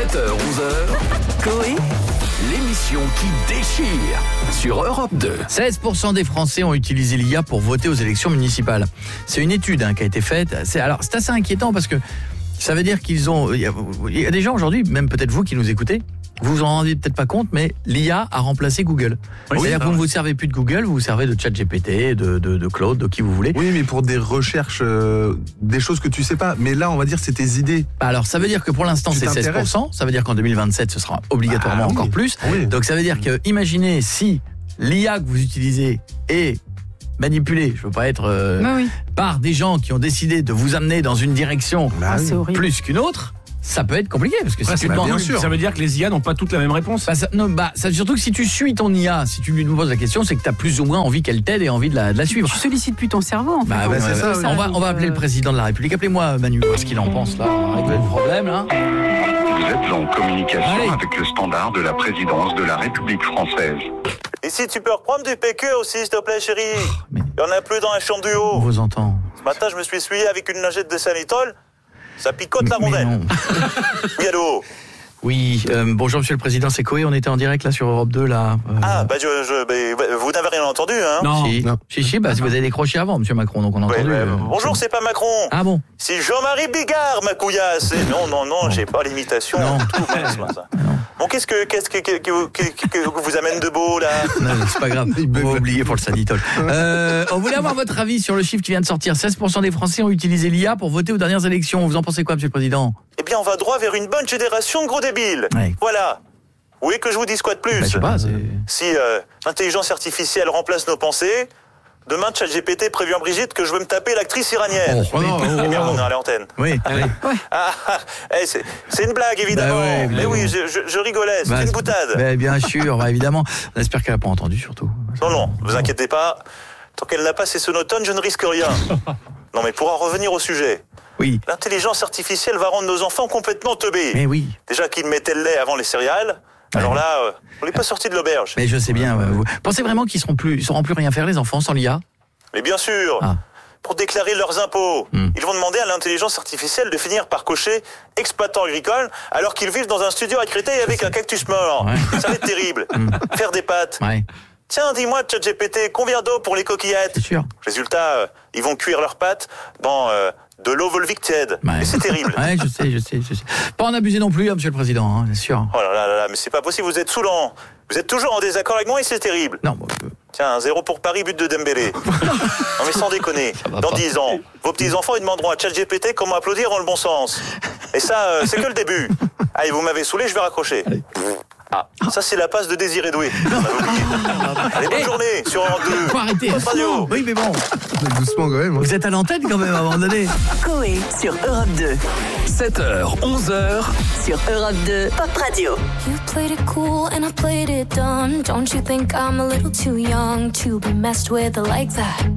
7h-11h, Coé, l'émission qui déchire sur Europe 2. 16% des Français ont utilisé l'IA pour voter aux élections municipales. C'est une étude qui a été faite. C'est assez inquiétant parce que ça veut dire qu'il y a des gens aujourd'hui, même peut-être vous qui nous écoutez, vous vous en rendez peut-être pas compte, mais l'IA a remplacé Google. Oui, c'est-à-dire que vous ne vous servez plus de Google, vous vous servez de ChatGPT, de Claude, de qui vous voulez. Oui, mais pour des recherches, des choses que tu sais pas. Mais là, on va dire, c'est tes idées. Alors, ça veut dire que pour l'instant, c'est 16%. Ça veut dire qu'en 2027, ce sera obligatoirement encore plus. Oui. Donc, ça veut dire que, imaginez si l'IA que vous utilisez est manipulée, je veux pas être par des gens qui ont décidé de vous amener dans une direction plus qu'une autre. Ça peut être compliqué parce que si tu demandes, ça veut dire que les IA n'ont pas toutes la même réponse. Surtout que si tu suis ton IA, si tu lui poses la question, c'est que tu as plus ou moins envie qu'elle t'aide et envie de la suivre. Tu sollicites plus ton cerveau en fait. C'est ça. On va appeler le président de la République. Appelez-moi Manu, voir ce qu'il en pense là. Régler le problème là. Vous êtes en communication avec le standard de la présidence de la République française. Et si tu peux reprendre du PQ aussi, s'il te plaît, chérie. Il y en a plus dans la chambre du haut. On vous entend. Ce matin, je me suis essuyé avec une lingette de Sanitol. Ça picote la rondelle. Oui, allô. Oui, bonjour Monsieur le Président, c'est Coé, on était en direct là sur Europe 2 là. Vous n'avez rien entendu, hein? Non. Si, vous avez décroché avant, Monsieur Macron, donc on a entendu. Bonjour, c'est pas Macron. Ah bon? C'est Jean-Marie Bigard, ma couillasse. Non, j'ai pas l'imitation. Tout ça. Bon, qu'est-ce que vous amène de beau là? Non, c'est pas grave, on va oublier pour le Sanitol. On voulait avoir votre avis sur le chiffre qui vient de sortir. 16% des Français ont utilisé l'IA pour voter aux dernières élections. Vous en pensez quoi, Monsieur le Président? Eh bien, on va droit vers une bonne génération de gros débiles. Voilà. Vous voulez que je vous dise quoi de plus? Je sais pas, si l'intelligence artificielle remplace nos pensées, demain, ChatGPT prévient Brigitte que je veux me taper l'actrice iranienne. On est à l'antenne. Oui. C'est une blague, évidemment. Mais oui, je rigolais, c'est une boutade. Bien sûr, évidemment. On espère qu'elle n'a pas entendu, surtout. Non, ne vous inquiétez pas. Tant qu'elle n'a pas ses sonotones, je ne risque rien. Non, mais pour en revenir au sujet. Oui. L'intelligence artificielle va rendre nos enfants complètement teubés. Mais oui. Déjà qu'ils mettaient le lait avant les céréales. Alors là, on n'est pas sorti de l'auberge. Mais je sais bien. Vous pensez vraiment qu'ils sauront plus rien faire, les enfants, sans l'IA? Mais bien sûr. Pour déclarer leurs impôts, ils vont demander à l'intelligence artificielle de finir par cocher exploitant agricole alors qu'ils vivent dans un studio à Créteil avec un cactus mort. Ça va être terrible. Faire des pâtes. Tiens, dis-moi, ChatGPT, combien d'eau pour les coquillettes? C'est sûr. Résultat, ils vont cuire leurs pâtes dans de l'eau volvique tiède. Et c'est terrible. Je sais. Pas en abuser non plus, Monsieur le Président, bien sûr. Oh là, mais c'est pas possible, vous êtes saoulant. Vous êtes toujours en désaccord avec moi et c'est terrible. Non. Tiens, 0 pour Paris, but de Dembélé. Non mais sans déconner, dans 10 ans, vos petits-enfants, ils demanderont à ChatGPT comment applaudir dans le bon sens. Et ça, c'est que le début. Allez, vous m'avez saoulé, je vais raccrocher. Ça c'est la passe de Désiré Doué. Allez, bonne journée sur Europe 2. Faut arrêter. Radio. Oui, mais bon. Doucement quand même. Vous êtes à l'antenne quand même à un moment donné. Coé sur Europe 2. 7h, 11h sur Europe 2 Pop Radio. You played it cool and I played it dumb. Don't you think I'm a little too young to be messed with like that?